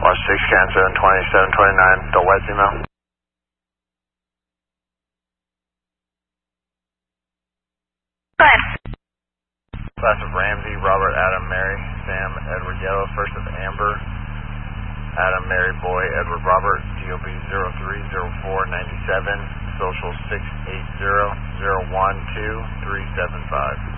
March 6, Scan 72729, the West email. Good. Class of Ramsey, Robert, Adam, Mary, Sam, Edward, Yellow, first of Amber, Adam, Mary, Boy, Edward, Robert, DOB 030497, social 680-012-375.